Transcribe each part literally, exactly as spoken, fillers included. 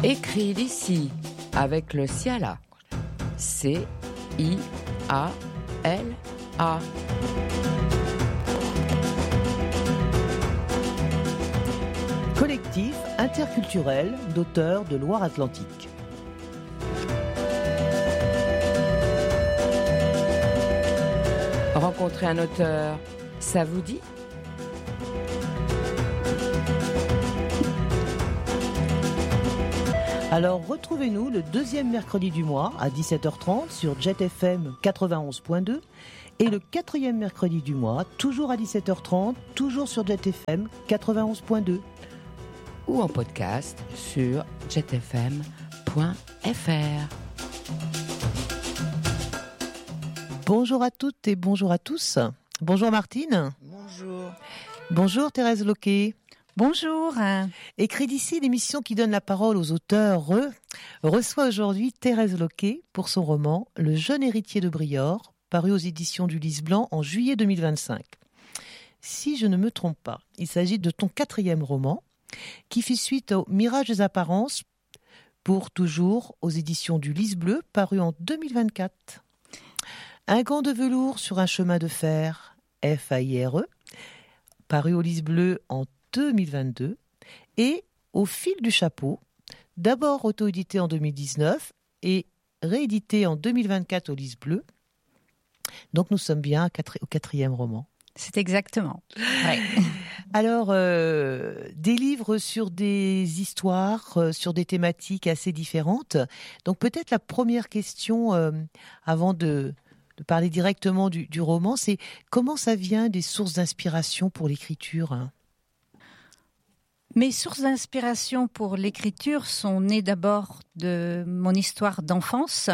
Écrit d'ici avec le Ciala. C I A L A. Collectif interculturel d'auteurs de Loire-Atlantique. Rencontrer un auteur, ça vous dit ? Alors retrouvez-nous le deuxième mercredi du mois à dix-sept heures trente sur Jet F M quatre-vingt-onze point deux et le quatrième mercredi du mois, toujours à dix-sept heures trente, toujours sur Jet F M quatre-vingt-onze point deux. Ou en podcast sur jet f m point f r. Bonjour à toutes et bonjour à tous. Bonjour Martine. Bonjour. Bonjour Thérèse Loquet. Bonjour. Écrit d'ici, l'émission qui donne la parole aux auteurs re, reçoit aujourd'hui Thérèse Loquet pour son roman « Le jeune héritier de Briord », paru aux éditions du Lys Blanc en juillet deux mille vingt-cinq. Si je ne me trompe pas, il s'agit de ton quatrième roman qui fait suite au Mirage des apparences pour toujours aux éditions du Lys Bleu, paru en deux mille vingt-quatre. Un gant de velours sur un chemin de fer, F A I R E, paru au Lys Bleu en deux mille vingt-deux, et Au fil du chapeau, d'abord auto-édité en deux mille dix-neuf et réédité en deux mille vingt-quatre au Lys Bleu. Donc nous sommes bien au quatrième roman. C'est exactement. Ouais. Alors, euh, des livres sur des histoires, euh, sur des thématiques assez différentes. Donc peut-être la première question, euh, avant de, de parler directement du, du roman, c'est comment ça vient des sources d'inspiration pour l'écriture, hein ? Mes sources d'inspiration pour l'écriture sont nées d'abord de mon histoire d'enfance,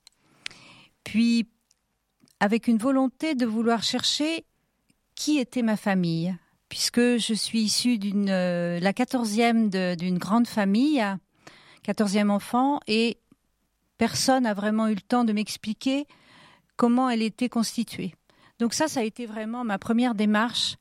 puis avec une volonté de vouloir chercher qui était ma famille, puisque je suis issue d'une euh, la quatorzième de, d'une grande famille, quatorzième enfant, et personne n'a vraiment eu le temps de m'expliquer comment elle était constituée. Donc ça, ça a été vraiment ma première démarche.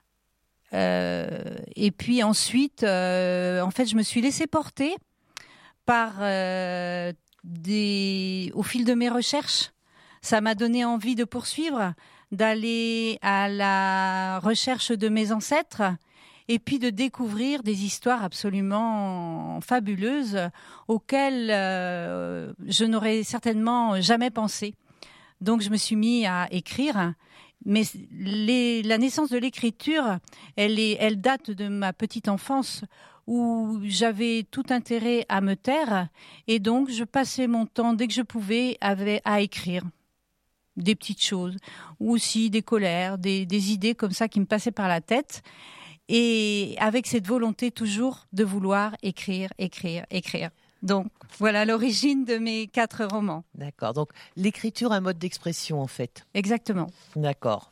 Euh, et puis ensuite, euh, en fait, je me suis laissée porter par euh, des, au fil de mes recherches. Ça m'a donné envie de poursuivre, d'aller à la recherche de mes ancêtres et puis de découvrir des histoires absolument fabuleuses auxquelles euh, je n'aurais certainement jamais pensé. Donc je me suis mis à écrire. Mais les, la naissance de l'écriture, elle, est, elle date de ma petite enfance où j'avais tout intérêt à me taire et donc je passais mon temps dès que je pouvais avec, à écrire des petites choses ou aussi des colères, des, des idées comme ça qui me passaient par la tête et avec cette volonté toujours de vouloir écrire, écrire, écrire. Donc, voilà l'origine de mes quatre romans. D'accord. Donc, l'écriture, un mode d'expression, en fait. Exactement. D'accord.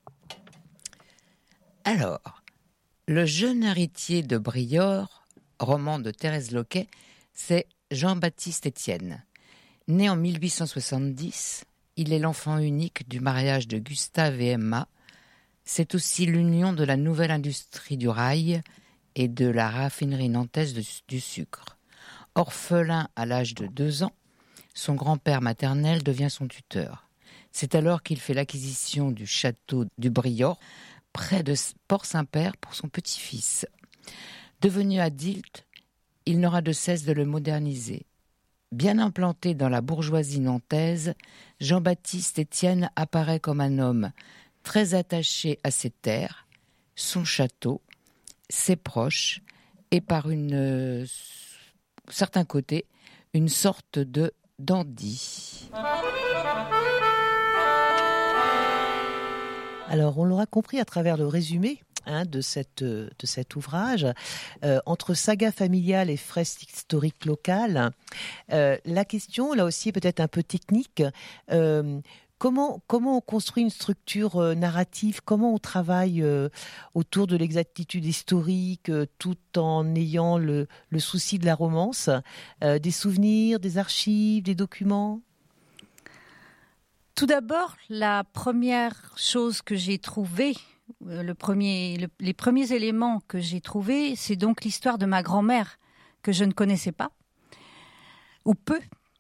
Alors, Le jeune héritier de Briord, roman de Thérèse Loquet, c'est Jean-Baptiste Étienne. Né en mille huit cent soixante-dix, il est l'enfant unique du mariage de Gustave et Emma. C'est aussi l'union de la nouvelle industrie du rail et de la raffinerie nantaise de, du sucre. Orphelin à l'âge de deux ans, son grand-père maternel devient son tuteur. C'est alors qu'il fait l'acquisition du château du Briord, près de Port-Saint-Père, pour son petit-fils. Devenu adulte, il n'aura de cesse de le moderniser. Bien implanté dans la bourgeoisie nantaise, Jean-Baptiste Étienne apparaît comme un homme très attaché à ses terres, son château, ses proches, et par une euh, certain côté, une sorte de dandy. Alors, on l'aura compris à travers le résumé hein, de, cette, de cet ouvrage, euh, entre saga familiale et fresque historique locale, euh, la question, là aussi, est peut-être un peu technique. Euh, Comment, comment on construit une structure euh, narrative? Comment on travaille euh, autour de l'exactitude historique euh, tout en ayant le, le souci de la romance? euh, Des souvenirs, des archives, des documents? Tout d'abord, la première chose que j'ai trouvée, le premier, le, les premiers éléments que j'ai trouvés, c'est donc l'histoire de ma grand-mère que je ne connaissais pas ou peu.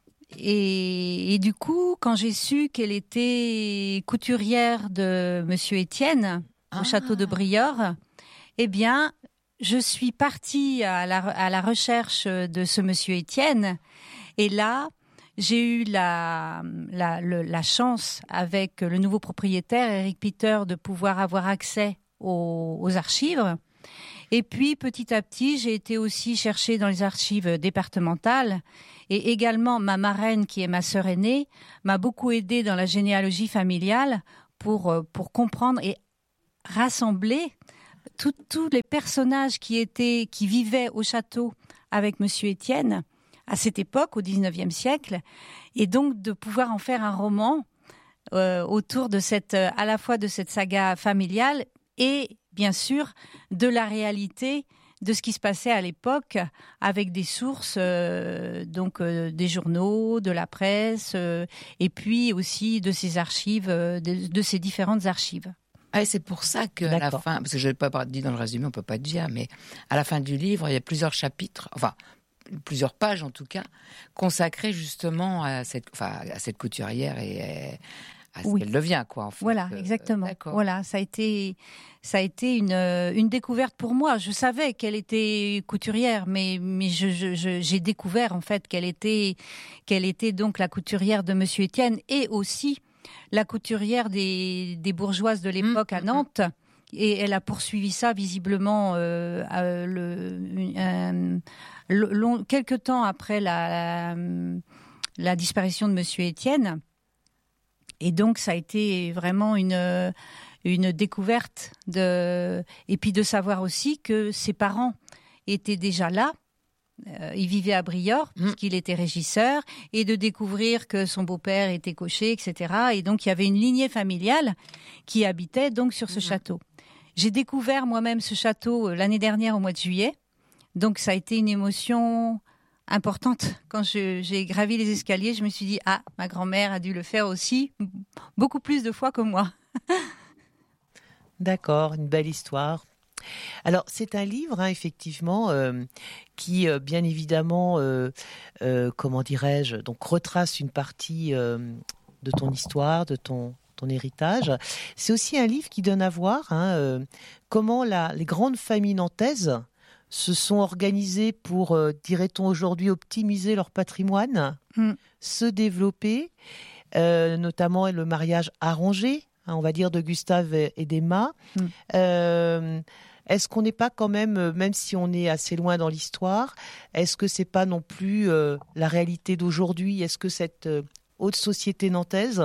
Et, et du coup, quand j'ai su qu'elle était couturière de Monsieur Étienne au Ah. château de Briord, eh bien, je suis partie à la, à la recherche de ce Monsieur Étienne. Et là, j'ai eu la, la, le, la chance, avec le nouveau propriétaire, Eric Peter, de pouvoir avoir accès aux, aux archives. Et puis, petit à petit, j'ai été aussi chercher dans les archives départementales. Et également, ma marraine, qui est ma sœur aînée, m'a beaucoup aidée dans la généalogie familiale pour, pour comprendre et rassembler tous les personnages qui étaient, qui vivaient au château avec Monsieur Étienne à cette époque, au dix-neuvième siècle, et donc de pouvoir en faire un roman euh, autour de cette, à la fois de cette saga familiale et bien sûr de la réalité de ce qui se passait à l'époque, avec des sources, euh, donc euh, des journaux, de la presse, euh, et puis aussi de ces archives, euh, de, de ces différentes archives. Ah, c'est pour ça qu'à la fin, parce que je ne l'ai pas dit dans le résumé, on ne peut pas dire, mais à la fin du livre, il y a plusieurs chapitres, enfin plusieurs pages en tout cas, consacrées justement à cette, enfin, à cette couturière et à ce oui. qu'elle devient, quoi. En fait. Voilà, exactement. Euh, voilà, ça a été, ça a été une, une découverte pour moi. Je savais qu'elle était couturière, mais, mais je, je, je, j'ai découvert en fait qu'elle était, qu'elle était donc la couturière de Monsieur Étienne et aussi la couturière des, des bourgeoises de l'époque mmh, à Nantes. Mmh. Et elle a poursuivi ça visiblement euh, euh, le, euh, le, long, quelque temps après la, la, la disparition de Monsieur Étienne. Et donc, ça a été vraiment une, une découverte. De, et puis de savoir aussi que ses parents étaient déjà là. Euh, il vivait à Briord, mmh. puisqu'il était régisseur, et de découvrir que son beau-père était cocher, et cetera. Et donc, il y avait une lignée familiale qui habitait donc sur ce mmh. château. J'ai découvert moi-même ce château euh, l'année dernière au mois de juillet. Donc, ça a été une émotion importante. Quand je, j'ai gravi les escaliers, je me suis dit « Ah, ma grand-mère a dû le faire aussi, beaucoup plus de fois que moi. » D'accord, une belle histoire. Alors, c'est un livre, hein, effectivement, euh, qui, euh, bien évidemment, euh, euh, comment dirais-je, donc retrace une partie euh, de ton histoire, de ton, ton héritage. C'est aussi un livre qui donne à voir hein, euh, comment la, les grandes familles nantaises se sont organisées pour, euh, dirait-on aujourd'hui, optimiser leur patrimoine, mm. se développer, euh, notamment le mariage arrangé, hein, on va dire, de Gustave et d'Emma. Mm. Euh, Est-ce qu'on n'est pas quand même, même si on est assez loin dans l'histoire, est-ce que c'est pas non plus euh, la réalité d'aujourd'hui ? Est-ce que cette euh, haute société nantaise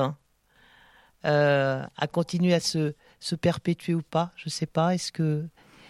euh, a continué à se, se perpétuer ou pas ? Je sais pas. Est-ce que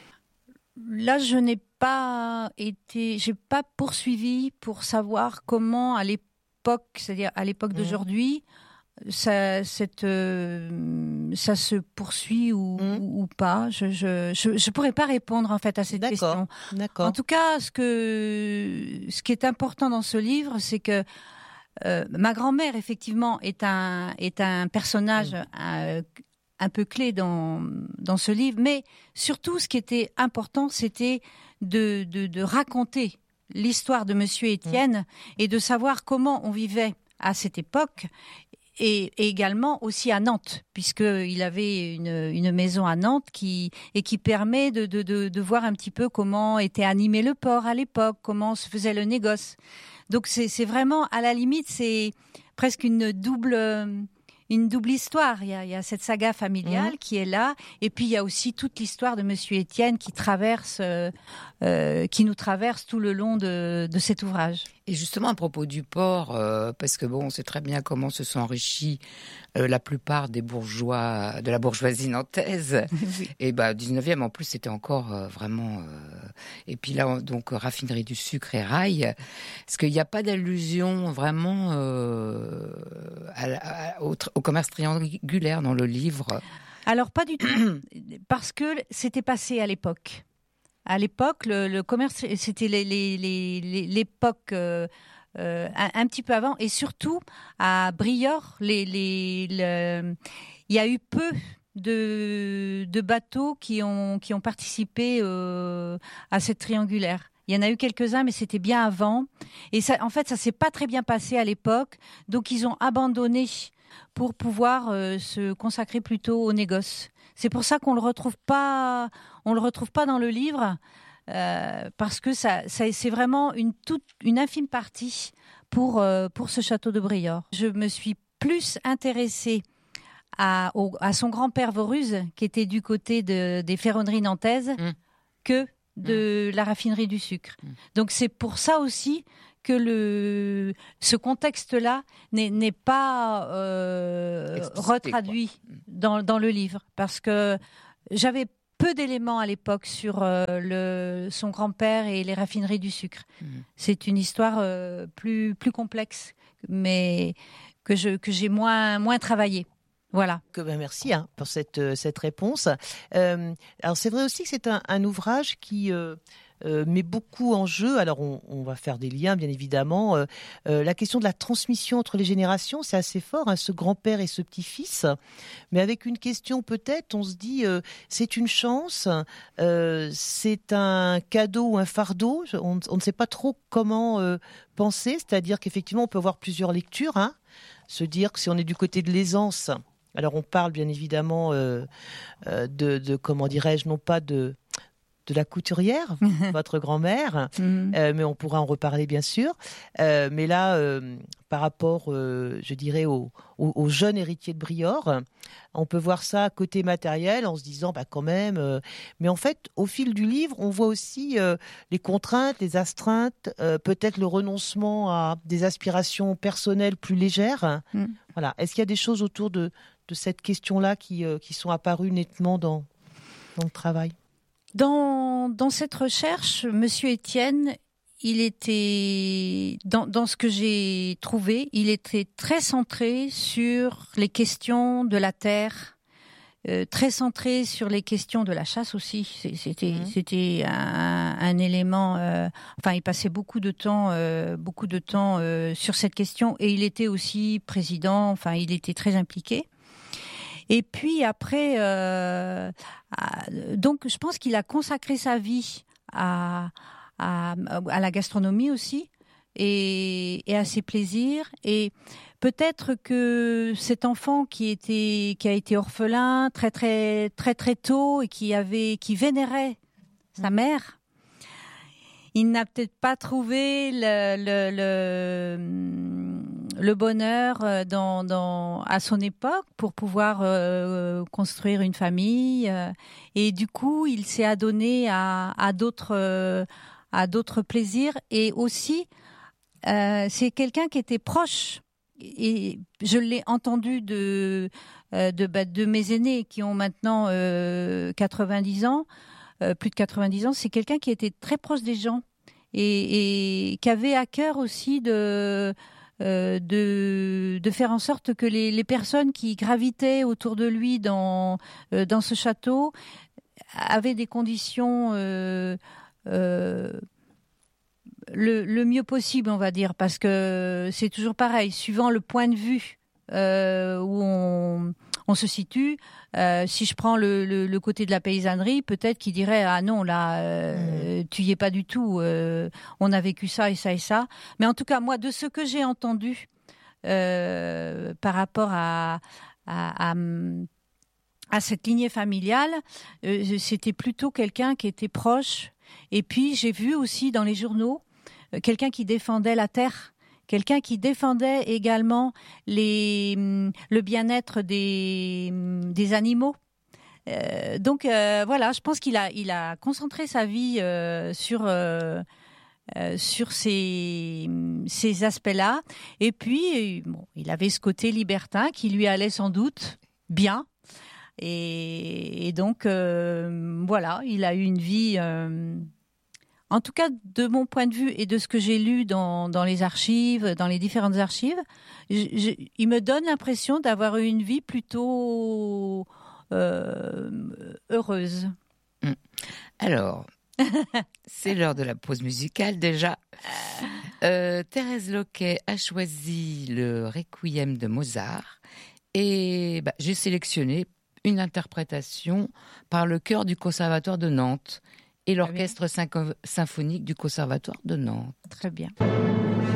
là, je n'ai pas été, j'ai pas poursuivi pour savoir comment à l'époque, c'est-à-dire à l'époque mmh. d'aujourd'hui, ça, cette, euh, ça se poursuit ou, mmh. ou, ou pas. Je, je, je, je pourrais pas répondre en fait à cette D'accord. question. D'accord. En tout cas, ce que, ce qui est important dans ce livre, c'est que euh, ma grand-mère effectivement est un, est un personnage mmh. un, un peu clé dans dans ce livre, mais surtout, ce qui était important, c'était de de, de raconter l'histoire de Monsieur Étienne mmh. et de savoir comment on vivait à cette époque. Et, et également aussi à Nantes, puisqu'il avait une, une maison à Nantes qui, et qui permet de, de, de, de voir un petit peu comment était animé le port à l'époque, comment se faisait le négoce. Donc c'est, c'est vraiment, à la limite, c'est presque une double, une double histoire. Il y a, il y a cette saga familiale mmh. qui est là, et puis il y a aussi toute l'histoire de Monsieur Étienne qui traverse, euh, euh, qui nous traverse tout le long de, de cet ouvrage. Et justement, à propos du port, euh, parce que bon, on sait très bien comment se sont enrichis euh, la plupart des bourgeois, de la bourgeoisie nantaise. Oui. Et bah, dix-neuvième, en plus, c'était encore euh, vraiment... Euh... Et puis là, donc, raffinerie du sucre et rail. Est-ce qu'il n'y a pas d'allusion vraiment euh, à, à, au, au commerce triangulaire dans le livre ? Alors, pas du tout, parce que c'était passé à l'époque. À l'époque, le, le commerce, c'était les, les, les, l'époque euh, euh, un, un petit peu avant, et surtout à Briord, les, les, le, il y a eu peu de, de bateaux qui ont, qui ont participé euh, à cette triangulaire. Il y en a eu quelques-uns, mais c'était bien avant. Et ça, en fait, ça s'est pas très bien passé à l'époque. Donc, ils ont abandonné pour pouvoir euh, se consacrer plutôt au négoce. C'est pour ça qu'on le retrouve pas, on le retrouve pas dans le livre, euh, parce que ça, ça, c'est vraiment une toute, une infime partie pour euh, pour ce château de Briord. Je me suis plus intéressée à, au, à son grand-père Voruse, qui était du côté de, des ferronneries nantaises, mmh. que de mmh. la raffinerie du sucre. Mmh. Donc c'est pour ça aussi que le, ce contexte-là n'est, n'est pas euh, retraduit dans, dans le livre, parce que j'avais peu d'éléments à l'époque sur euh, le, son grand-père et les raffineries du sucre. Mmh. C'est une histoire euh, plus, plus complexe, mais que, je, que j'ai moins, moins travaillée. Voilà. Que, ben merci hein, pour cette, cette réponse. Euh, alors c'est vrai aussi que c'est un, un ouvrage qui euh, euh, met beaucoup en jeu. Alors on, on va faire des liens bien évidemment. Euh, euh, la question de la transmission entre les générations, c'est assez fort, hein, ce grand-père et ce petit-fils. Mais avec une question peut-être, on se dit euh, c'est une chance, euh, c'est un cadeau ou un fardeau. On, on ne sait pas trop comment euh, penser. C'est-à-dire qu'effectivement on peut avoir plusieurs lectures. Hein, se dire que si on est du côté de l'aisance. Alors on parle bien évidemment euh, euh, de, de, comment dirais-je, non pas de, de la couturière, votre grand-mère, mm-hmm. euh, mais on pourra en reparler bien sûr. Euh, mais là, euh, par rapport, euh, je dirais, au, au, au jeune héritier de Briord, on peut voir ça côté matériel en se disant, bah quand même. Euh, mais en fait, au fil du livre, on voit aussi euh, les contraintes, les astreintes, euh, peut-être le renoncement à des aspirations personnelles plus légères. Mm. Voilà. Est-ce qu'il y a des choses autour de de cette question-là qui, euh, qui sont apparues nettement dans, dans le travail? Dans, dans cette recherche, Monsieur Étienne, il était, dans, dans ce que j'ai trouvé, il était très centré sur les questions de la terre, euh, très centré sur les questions de la chasse aussi. C'était, mmh. c'était un, un élément. Euh, enfin, il passait beaucoup de temps, euh, beaucoup de temps euh, sur cette question, et il était aussi président. Enfin, il était très impliqué. Et puis après, euh, donc je pense qu'il a consacré sa vie à, à, à la gastronomie aussi et, et à ses plaisirs. Et peut-être que cet enfant qui était, qui a été orphelin très très très très tôt et qui avait, qui vénérait sa mère, il n'a peut-être pas trouvé le, le, le, le bonheur dans, dans, à son époque pour pouvoir euh, construire une famille. Et du coup, il s'est adonné à, à, d'autres, euh, à d'autres plaisirs. Et aussi, euh, c'est quelqu'un qui était proche. Et je l'ai entendu de, de, de, de mes aînés qui ont maintenant euh, quatre-vingt-dix ans. Euh, plus de quatre-vingt-dix ans, c'est quelqu'un qui était très proche des gens et, et qui avait à cœur aussi de, euh, de, de faire en sorte que les, les personnes qui gravitaient autour de lui dans, euh, dans ce château avaient des conditions euh, euh, le, le mieux possible, on va dire, parce que c'est toujours pareil, suivant le point de vue euh, où on... on se situe. Euh, si je prends le, le, le côté de la paysannerie, peut-être qu'il dirait ah non là, euh, mmh. tu y es pas du tout. Euh, on a vécu ça et ça et ça. Mais en tout cas, moi, de ce que j'ai entendu euh, par rapport à, à, à à cette lignée familiale, euh, c'était plutôt quelqu'un qui était proche. Et puis j'ai vu aussi dans les journaux euh, quelqu'un qui défendait la terre. Quelqu'un qui défendait également les, le bien-être des, des animaux. Euh, donc euh, voilà, je pense qu'il a, il a concentré sa vie euh, sur, euh, euh, sur ces, ces aspects-là. Et puis, bon, il avait ce côté libertin qui lui allait sans doute bien. Et, et donc, euh, voilà, il a eu une vie... Euh, En tout cas, de mon point de vue et de ce que j'ai lu dans, dans les archives, dans les différentes archives, je, je, il me donne l'impression d'avoir eu une vie plutôt euh, heureuse. Alors, c'est l'heure de la pause musicale déjà. Euh, Thérèse Loquet a choisi le Requiem de Mozart et bah, j'ai sélectionné une interprétation par le chœur du Conservatoire de Nantes. et l'orchestre symphonique du Conservatoire de Nantes. Très bien.